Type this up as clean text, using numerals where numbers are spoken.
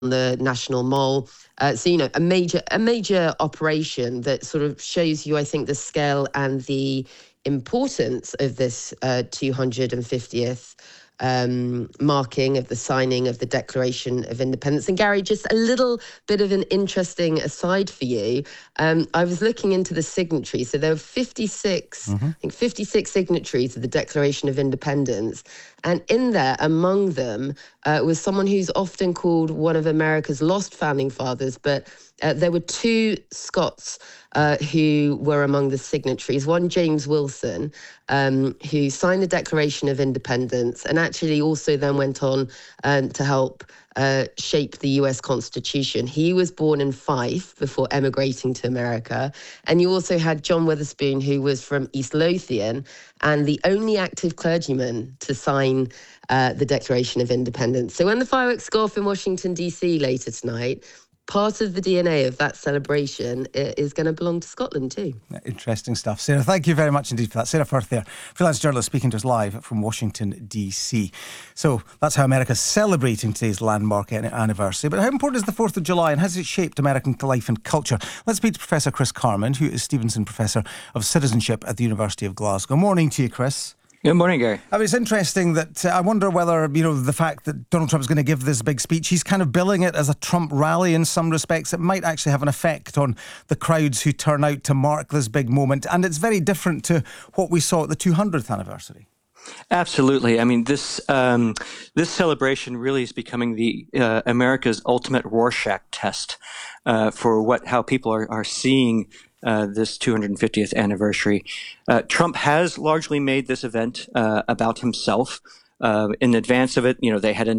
the National Mall. So, a major operation that sort of shows you, I think, the scale and the importance of this 250th marking of the signing of the Declaration of Independence. And Gary, just a little bit of an interesting aside for you. I was looking into the signatories. So there were 56, I think 56 signatories of the Declaration of Independence. And in there, among them, was someone who's often called one of America's lost founding fathers, but there were two Scots who were among the signatories. One, James Wilson, who signed the Declaration of Independence and actually also then went on to help shape the US Constitution. He was born in Fife before emigrating to America. And you also had John Witherspoon, who was from East Lothian, and the only active clergyman to sign the Declaration of Independence. So when the fireworks go off in Washington, D.C. later tonight, part of the DNA of that celebration is going to belong to Scotland too. Interesting stuff. Sarah, thank you very much indeed for that. Sarah Firth there, freelance journalist speaking to us live from Washington, D.C. So that's how America's celebrating today's landmark anniversary. But how important is the 4th of July and has it shaped American life and culture? Let's speak to Professor Chris Carman, who is Stevenson Professor of Citizenship at the University of Glasgow. Morning to you, Chris. Good morning, Gary. I mean, it's interesting that I wonder whether, the fact that Donald Trump is going to give this big speech, he's kind of billing it as a Trump rally in some respects. It might actually have an effect on the crowds who turn out to mark this big moment. And it's very different to what we saw at the 200th anniversary. Absolutely. I mean, this celebration really is becoming the America's ultimate Rorschach test for how people are seeing this 250th anniversary. Trump has largely made this event about himself. In advance of it, they had